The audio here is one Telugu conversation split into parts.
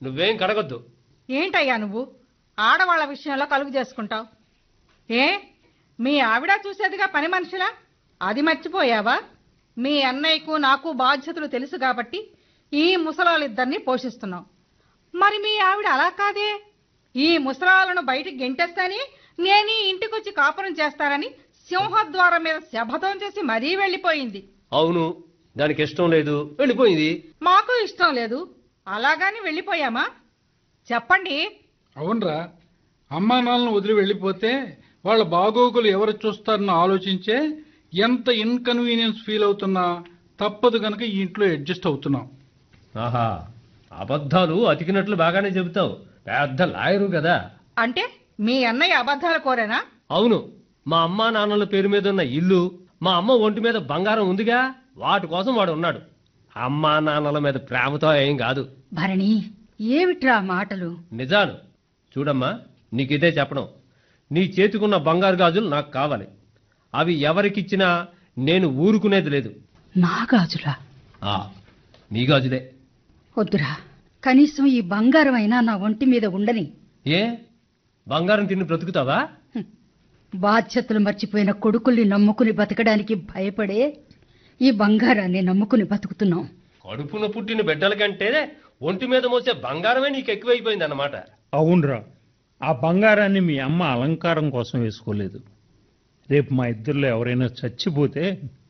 నువ్వేం కడగొద్దు. ఏంటయ్యా నువ్వు ఆడవాళ్ల విషయంలో కలుగు చేసుకుంటావు? ఏ మీ ఆవిడ చూసేదిగా పని మనుషులా? అది మర్చిపోయావా? మీ అన్నయ్యకు నాకు బాధ్యతలు తెలుసు కాబట్టి ఈ ముసలాళ్ళిద్దరినీ పోషిస్తున్నాం. మరి మీ ఆవిడ అలా కాదే. ఈ ముసలాలను బయటికి గెంటేస్తాని నేను ఇంటికొచ్చి కాపురం చేస్తానని సింహద్వారం మీద శపథం చేసి మరీ వెళ్లిపోయింది. అవును, దానికి ఇష్టం లేదు, వెళ్ళిపోయింది. మాకు ఇష్టం లేదు, అలాగాని వెళ్ళిపోయామా? చెప్పండి. అవునరా, అమ్మా నాన్నలను వదిలి వెళ్ళిపోతే వాళ్ళ బాగోగులు ఎవరు చూస్తారని ఆలోచించే ఎంత ఇన్కన్వీనియన్స్ ఫీల్ అవుతున్నా తప్పదు గనక ఈ ఇంట్లో అడ్జస్ట్ అవుతున్నాం. ఆహా, అబద్ధాలు అతికినట్లు బాగానే చెబుతావు, పెద్ద లాయరు కదా. అంటే మీ అన్నయ్య అబద్ధాల కోరేనా? అవును, మా అమ్మా నాన్నల పేరు మీద ఉన్న ఇల్లు, మా అమ్మ ఒంటి మీద బంగారం ఉందిగా, వాటి కోసం వాడు ఉన్నాడు. అమ్మా నాన్నల మీద ప్రేమతో ఏం కాదు. భరణి, ఏమిట్రా మాటలు? నిజాలు. చూడమ్మా, నీకిదే చెప్పడం. నీ చేతికున్న బంగారు గాజులు నాకు కావాలి. అవి ఎవరికిచ్చినా నేను ఊరుకునేది లేదు. నా గాజులా? నీ గాజులే. వద్దురా, కనీసం ఈ బంగారం అయినా నా ఒంటి మీద ఉండని. ఏ, బంగారం తిని బ్రతుకుతావా? బాధ్యతలు మర్చిపోయిన కొడుకుల్ని నమ్ముకుని బతకడానికి భయపడే ఈ బంగారాన్ని నమ్ముకుని బతుకుతున్నాం. కడుపున పుట్టిన బిడ్డల కంటే ఒంటి మీద మోసే బంగారమే నీకు ఎక్కువైపోయింది అన్నమాట. అవునరా, ఆ బంగారాన్ని మీ అమ్మ అలంకారం కోసం వేసుకోలేదు. రేపు మా ఇద్దరిలో ఎవరైనా చచ్చిపోతే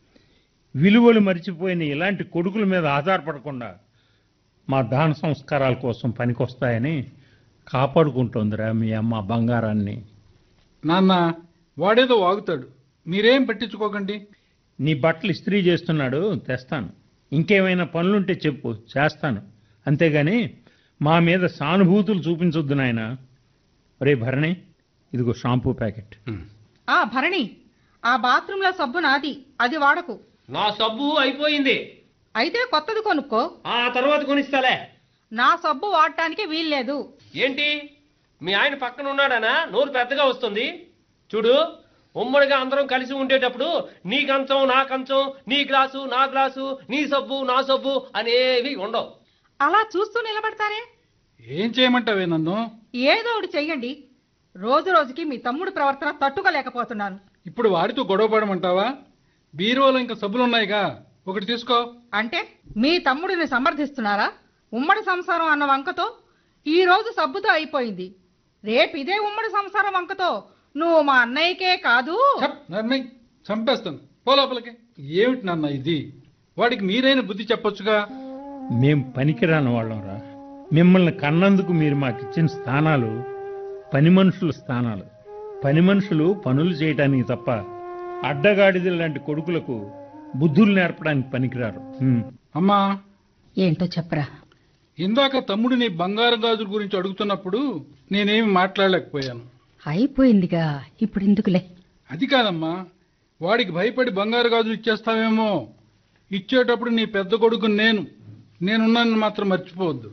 విలువలు మరిచిపోయిన ఇలాంటి కొడుకుల మీద ఆధారపడకుండా మా దాన సంస్కారాల కోసం పనికొస్తాయని కాపాడుకుంటోందిరా మీ అమ్మ బంగారాన్ని. నాన్న, వాడేదో వాగుతాడు, మీరేం పట్టించుకోకండి. నీ బట్టలు ఇస్త్రీ చేస్తున్నాడు, తెస్తాను. ఇంకేమైనా పనులుంటే చెప్పు, చేస్తాను. అంతేగాని మా మీద సానుభూతులు చూపించొద్దు నాయన. రే భరణి, ఇదిగో షాంపూ ప్యాకెట్. భరణి, ఆ బాత్రూంలో సబ్బు నాది, అది వాడకు. నా సబ్బు అయిపోయింది. అయితే కొత్తది కొనుక్కో. ఆ తర్వాత కొనిస్తాలే. నా సబ్బు వాడటానికి వీల్లేదు. ఏంటి, మీ ఆయన పక్కన ఉన్నాడనా నోరు పెద్దగా వస్తుంది? చూడు, ఉమ్మడిగా అందరం కలిసి ఉండేటప్పుడు నీ కంచం నా కంచం, నీ గ్లాసు నా గ్లాసు, నీ సబ్బు నా సబ్బు అనేవి ఉండవు. అలా చూస్తూ నిలబడతారే? ఏం చేయమంటావే నన్ను? ఏదో ఒకటి చెయ్యండి. రోజు రోజుకి మీ తమ్ముడు ప్రవర్తన తట్టుకోలేకపోతున్నాను. ఇప్పుడు వాడితో గొడవ పడమంటావా? బీరువాలో ఇంకా సబ్బులున్నాయిగా, ఒకటి తీసుకో. అంటే మీ తమ్ముడిని సమర్థిస్తున్నారా? ఉమ్మడి సంసారం అన్న వంకతో ఈ రోజు సబ్బుతో అయిపోయింది. రేపు ఇదే ఉమ్మడి సంసారం వంకతో నువ్వు మా అన్నయ్యకే కాదు. చంపేస్తాను, పోలోపలికి. ఏమిటి నాన్న ఇది? వాడికి మీరైన బుద్ధి చెప్పొచ్చుగా. మేం పనికిరాని వాళ్ళంరా. మిమ్మల్ని కన్నందుకు మీరు మాకిచ్చిన స్థానాలు పని మనుషుల స్థానాలు. పని మనుషులు పనులు చేయటానికి తప్ప అడ్డగాడిదల లాంటి కొడుకులకు బుద్ధులు నేర్పడానికి పనికిరారు. అమ్మా, ఏంటో చెప్పరా. ఇందాక తమ్ముడు నీ బంగారు గాజుల గురించి అడుగుతున్నప్పుడు నేనేమి మాట్లాడలేకపోయాను. అయిపోయిందిగా, ఇప్పుడు ఎందుకులే. అది కాదమ్మా, వాడికి భయపడి బంగారు గాజులు ఇచ్చేస్తావేమో. ఇచ్చేటప్పుడు నీ పెద్ద కొడుకు నేనున్నాను మాత్రం మర్చిపోవద్దు.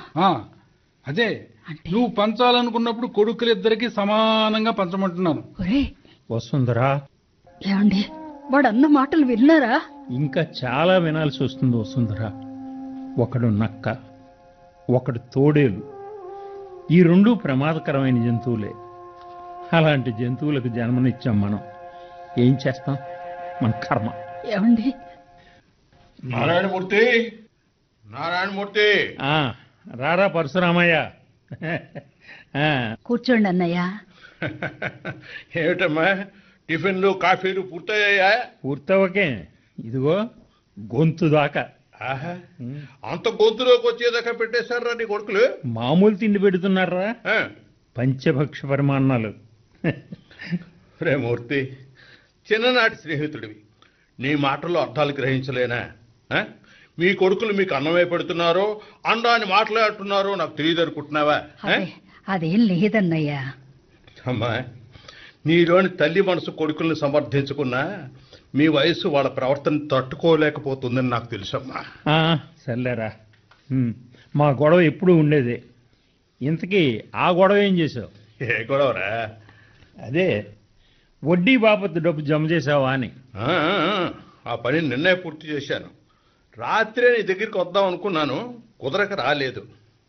అదే, నువ్వు పంచాలనుకున్నప్పుడు కొడుకులిద్దరికి సమానంగా పంచమంటున్నాను. వసుంధరా, ఏమండి, వాడు అన్న మాటలు విన్నారా? ఇంకా చాలా వినాల్సి వస్తుంది వసుంధరా. ఒకడు నక్క, ఒకడు తోడేలు. ఈ రెండూ ప్రమాదకరమైన జంతువులే. అలాంటి జంతువులకు జన్మనిచ్చాం మనం. ఏం చేస్తాం, మన కర్మ. ఏమండి? నారాయణమూర్తి, నారాయణమూర్తి. రారా పరశురామయ్య. కూర్చోండి అన్నయ్య. ఏమిటమ్మా, టిఫిన్లు కాఫీలు పూర్తయ్యాయా? పూర్తవకే, ఇదిగో గొంతు దాకా. అంత గొంతులోకి వచ్చేదాకా పెట్టేశారా నీ కొడుకులు? మామూలు తిండి పెడుతున్నారా, పంచభక్ష పరిమాణాలు. రే మూర్తి, చిన్ననాటి స్నేహితుడివి, నీ మాటల్లో అర్థాలు గ్రహించలేనా? మీ కొడుకులు మీకు అన్నమే పెడుతున్నారో అండాన్ని మాట్లాడుతున్నారో నాకు తెలియదు అనుకుంటున్నావా? అదేం లేదన్నయ్యా. అమ్మా, నీలోని తల్లి మనసు కొడుకుల్ని సమర్థించుకున్నా మీ వయసు వాళ్ళ ప్రవర్తన తట్టుకోలేకపోతుందని నాకు తెలుసమ్మా. సర్లేరా, మా గొడవ ఎప్పుడు ఉండేదే. ఇంతకీ ఆ గొడవ ఏం చేసావు? ఏ గొడవరా? అదే, వడ్డీ బాపత్తు డబ్బు జమ చేసావా అని. ఆ పని నిన్నే పూర్తి చేశాను. రాత్రే నీ దగ్గరికి వద్దాం అనుకున్నాను, కుదరక రాలేదు.